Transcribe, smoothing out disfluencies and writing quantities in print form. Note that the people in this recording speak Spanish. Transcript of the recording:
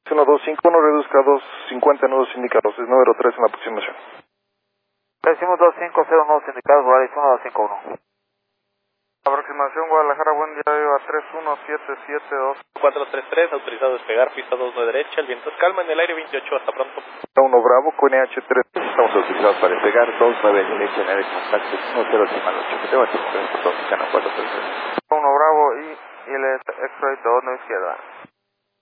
1251 reduzca 250 nudos indicados, es número 3 en la aproximación. Decimos 250 nudos indicados, Guadalajara 1251. Aproximación Guadalajara, buen día, a 31772. 433, autorizado a despegar, pista 29 derecha, el viento es calma en el aire 28, hasta pronto. 1 Bravo, QNH3. Estamos autorizados para despegar, 29 derecha en el contacto 1008. Que te va a tener 433. 1 Bravo y el extra 2 izquierda.